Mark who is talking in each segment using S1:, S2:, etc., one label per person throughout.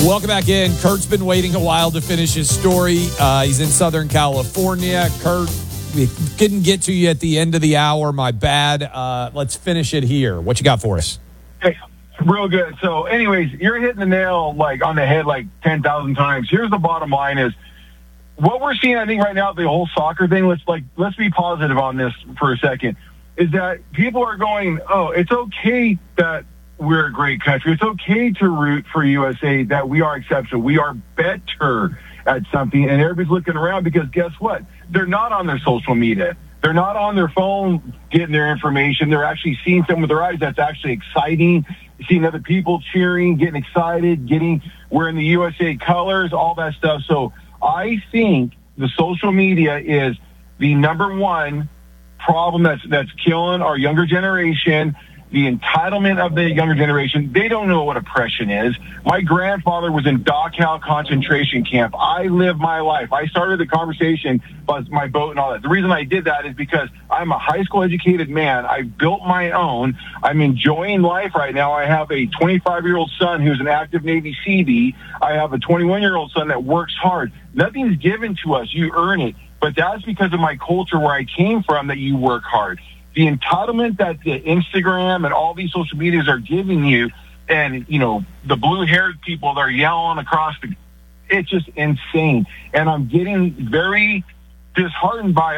S1: Welcome back in. Kurt's been waiting a while to finish his story. He's in Southern California. Kurt, we couldn't get to you at the end of the hour. My bad. Let's finish it here. What you got for us?
S2: Hey, real good. So anyways, you're hitting the nail on the head 10,000 times. Here's the bottom line is what we're seeing, I think right now, the whole soccer thing, let's be positive on this for a second, is that people are going, oh, it's okay that we're a great country. It's okay to root for USA, that we are exceptional. We are better at something. And everybody's looking around because guess what? They're not on their social media. They're not on their phone getting their information. They're actually seeing something with their eyes that's actually exciting, seeing other people cheering, getting excited, wearing the USA colors, all that stuff. So I think the social media is the number one problem that's killing our younger generation. The entitlement of the younger generation, they don't know what oppression is. My grandfather was in Dachau concentration camp. I lived my life. I started the conversation about my boat and all that. The reason I did that is because I'm a high school educated man. I built my own. I'm enjoying life right now. I have a 25-year-old son who's an active Navy Seabee. I have a 21-year-old son that works hard. Nothing's given to us. You earn it. But that's because of my culture where I came from, that you work hard. The entitlement that the Instagram and all these social medias are giving you, and, the blue-haired people that are yelling across it's just insane. And I'm getting very disheartened by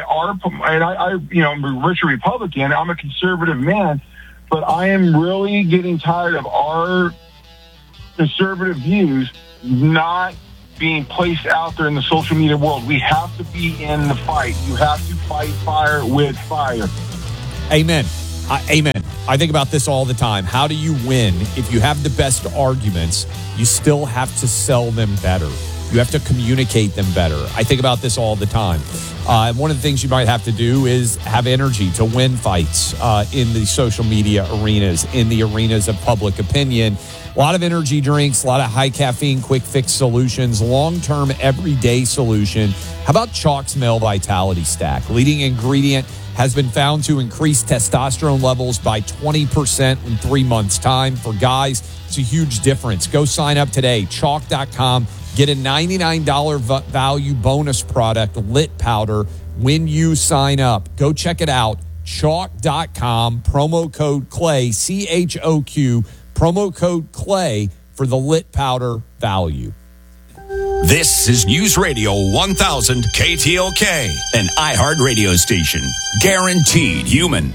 S2: I'm a rich Republican. I'm a conservative man, but I am really getting tired of our conservative views not being placed out there in the social media world. We have to be in the fight. You have to fight fire with fire.
S1: Amen. Amen. I think about this all the time. How do you win? If you have the best arguments, you still have to sell them better. You have to communicate them better. I think about this all the time. One of the things you might have to do is have energy to win fights in the social media arenas, in the arenas of public opinion. A lot of energy drinks, a lot of high caffeine, quick fix solutions, long-term everyday solution. How about Chalk's Male Vitality Stack? Leading ingredient has been found to increase testosterone levels by 20% in 3 months' time. For guys, it's a huge difference. Go sign up today, chalk.com. Get a $99 value bonus product, Lit Powder, when you sign up. Go check it out, chalk.com, promo code CLAY, CHOQ, promo code CLAY for the Lit Powder value.
S3: This is News Radio 1000 KTOK, an iHeart radio station. Guaranteed human.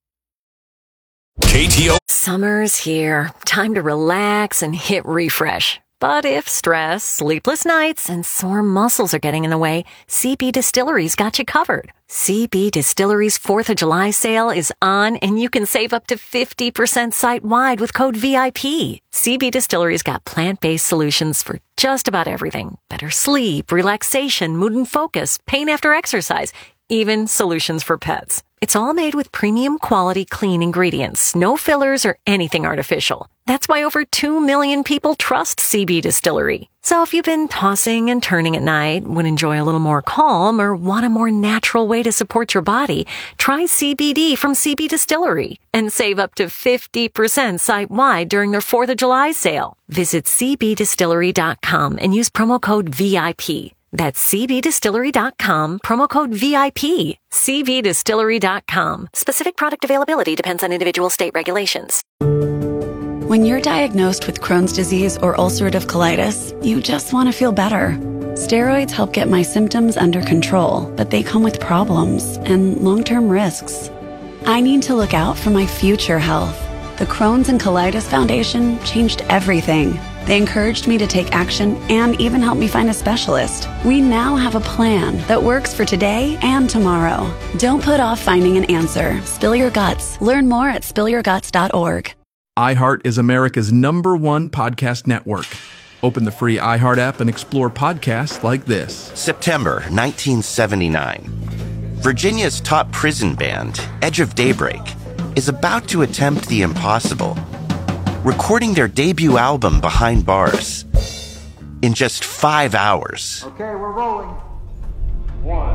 S3: KTOK.
S4: Summer's here. Time to relax and hit refresh. But if stress, sleepless nights, and sore muscles are getting in the way, CB Distillery's got you covered. CB Distillery's 4th of July sale is on, and you can save up to 50% site-wide with code VIP. CB Distillery's got plant-based solutions for just about everything. Better sleep, relaxation, mood and focus, pain after exercise, even solutions for pets. It's all made with premium quality clean ingredients, no fillers or anything artificial. That's why over 2 million people trust CB Distillery. So if you've been tossing and turning at night, would enjoy a little more calm, or want a more natural way to support your body, try CBD from CB Distillery and save up to 50% site-wide during their 4th of July sale. Visit cbdistillery.com and use promo code VIP. That's cbdistillery.com, promo code VIP. cbdistillery.com. Specific product availability depends on individual state regulations.
S5: When you're diagnosed with Crohn's disease or ulcerative colitis, you just want to feel better. Steroids help get my symptoms under control, but they come with problems and long-term risks. I need to look out for my future health. The Crohn's and Colitis Foundation changed everything. They encouraged me to take action and even helped me find a specialist. We now have a plan that works for today and tomorrow. Don't put off finding an answer. Spill your guts. Learn more at spillyourguts.org.
S6: iHeart is America's #1 podcast network. Open the free iHeart app and explore podcasts like this.
S7: September 1979. Virginia's top prison band, Edge of Daybreak, is about to attempt the impossible, recording their debut album Behind Bars in just 5 hours.
S8: Okay, we're rolling. 1,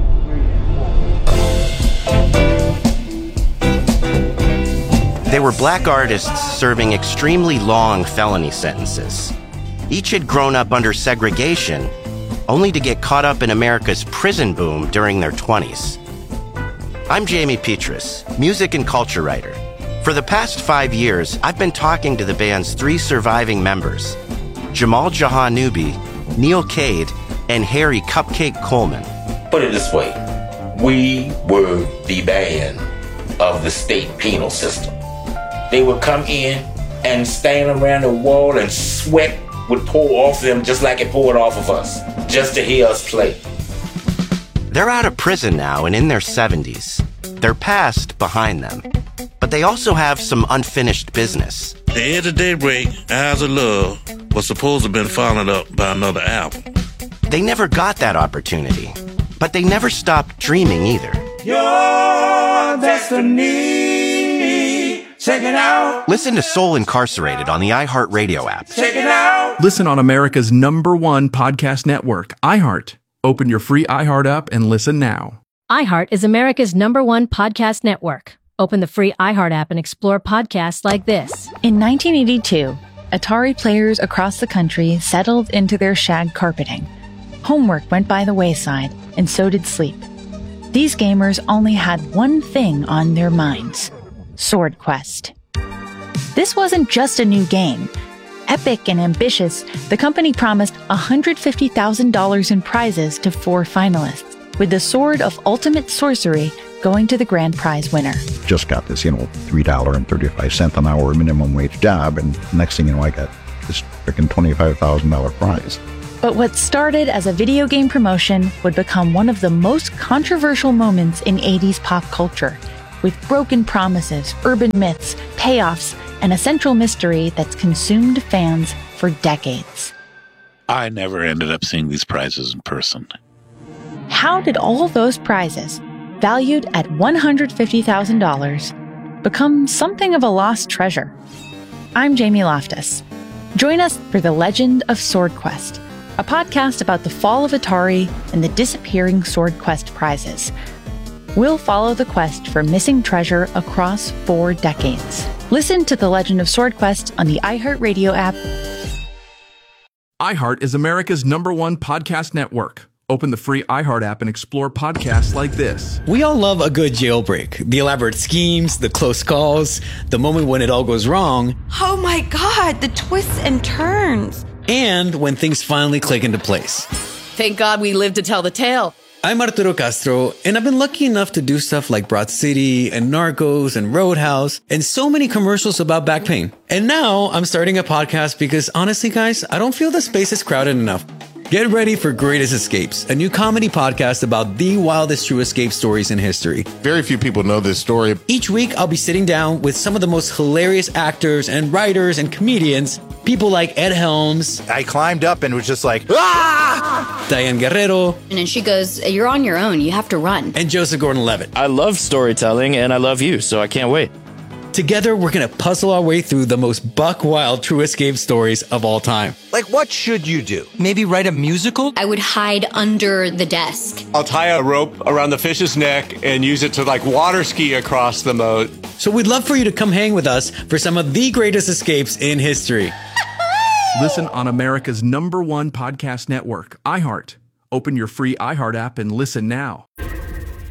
S8: 2, 3, 4.
S7: They were black artists serving extremely long felony sentences. Each had grown up under segregation, only to get caught up in America's prison boom during their 20s. I'm Jamie Petrus, music and culture writer. For the past 5 years, I've been talking to the band's 3 surviving members, Jamal Jahanoubi, Neil Cade, and Harry Cupcake Coleman.
S9: Put it this way, we were the band of the state penal system. They would come in and stand around the wall and sweat would pour off them just like it poured off of us, just to hear us play.
S7: They're out of prison now and in their 70s. Their past behind them. But they also have some unfinished business.
S10: The Edge of Daybreak, Eyes of Love, was supposed to have been followed up by another album.
S7: They never got that opportunity, but they never stopped dreaming either.
S11: Your destiny, check it out.
S7: Listen to Soul Incarcerated on the iHeartRadio app.
S11: Check it out.
S6: Listen on America's #1 podcast network, iHeart. Open your free iHeart app and listen now.
S12: iHeart is America's #1 podcast network. Open the free iHeart app and explore podcasts like this.
S13: In 1982, Atari players across the country settled into their shag carpeting. Homework went by the wayside, and so did sleep. These gamers only had one thing on their minds: Sword Quest. This wasn't just a new game. Epic and ambitious, the company promised $150,000 in prizes to 4 finalists, with the Sword of Ultimate Sorcery going to the grand prize winner.
S14: Just got this, $3.35 an hour minimum wage job, and next thing you know, I got this freaking $25,000 prize.
S13: But what started as a video game promotion would become one of the most controversial moments in 80s pop culture, with broken promises, urban myths, payoffs, and a central mystery that's consumed fans for decades.
S10: I never ended up seeing these prizes in person.
S13: How did all those prizes, valued at $150,000, become something of a lost treasure? I'm Jamie Loftus. Join us for The Legend of Sword Quest, a podcast about the fall of Atari and the disappearing Sword Quest prizes. We'll follow the quest for missing treasure across 4 decades. Listen to The Legend of Sword Quest on the iHeartRadio app.
S6: iHeart is America's #1 podcast network. Open the free iHeart app and explore podcasts like this.
S15: We all love a good jailbreak. The elaborate schemes, the close calls, the moment when it all goes wrong.
S16: Oh my God, the twists and turns.
S15: And when things finally click into place.
S16: Thank God we lived to tell the tale.
S15: I'm Arturo Castro, and I've been lucky enough to do stuff like Broad City and Narcos and Roadhouse and so many commercials about back pain. And now I'm starting a podcast because honestly, guys, I don't feel the space is crowded enough. Get ready for Greatest Escapes, a new comedy podcast about the wildest true escape stories in history.
S17: Very few people know this story.
S15: Each week, I'll be sitting down with some of the most hilarious actors and writers and comedians, people like Ed Helms.
S18: I climbed up and was just like, ah!
S15: Diane Guerrero.
S19: And then she goes, you're on your own, you have to run.
S15: And Joseph Gordon-Levitt.
S20: I love storytelling and I love you, so I can't wait.
S15: Together, we're going to puzzle our way through the most buck-wild true escape stories of all time.
S18: Like, what should you do?
S21: Maybe write a musical?
S19: I would hide under the desk.
S22: I'll tie a rope around the fish's neck and use it to, water ski across the moat.
S15: So we'd love for you to come hang with us for some of the greatest escapes in history.
S6: Listen on America's #1 podcast network, iHeart. Open your free iHeart app and listen now.